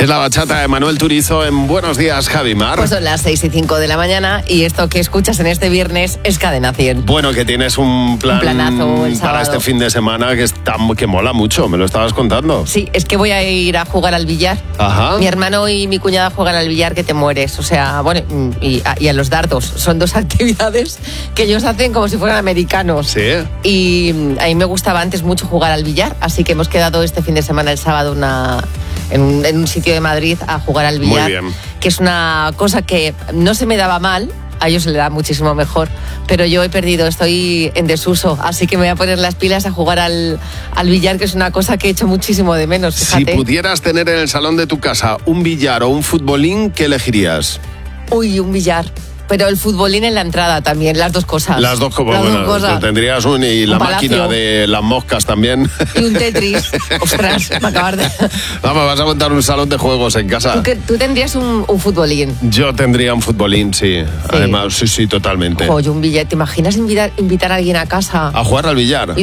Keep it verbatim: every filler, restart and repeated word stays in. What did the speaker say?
Es la bachata de Manuel Turizo en Buenos Días, Javimar. Pues son las seis y cinco de la mañana y esto que escuchas en este viernes es Cadena cien. Bueno, que tienes un plan un planazo el para sábado. este fin de semana que, está, que mola mucho, me lo estabas contando. Sí, es que voy a ir a jugar al billar. Ajá. Mi hermano y mi cuñada juegan al billar que te mueres. O sea, bueno, y a, y a los dardos. Son dos actividades que ellos hacen como si fueran americanos. Sí. Y a mí me gustaba antes mucho jugar al billar, así que hemos quedado este fin de semana, el sábado, una... En un, en un sitio de Madrid a jugar al billar, Muy bien. que es una cosa que no se me daba mal, a ellos se le da muchísimo mejor, pero yo he perdido, estoy en desuso, así que me voy a poner las pilas a jugar al, al billar, que es una cosa que he hecho muchísimo de menos, fíjate. Si pudieras tener en el salón de tu casa un billar o un futbolín, ¿qué elegirías? Uy, un billar. Pero el futbolín en la entrada también, las dos cosas. Las dos como las bueno, dos cosas. tendrías un y Un la palacio. máquina de las moscas también. Y un Tetris. Ostras, me acabas de... Vamos, vas a montar un salón de juegos en casa. ¿Tú, que, tú tendrías un, un futbolín. Yo tendría un futbolín, sí. Además, sí, sí, totalmente. Oye, un billar. ¿Te imaginas invitar, invitar a alguien a casa? A jugar al billar.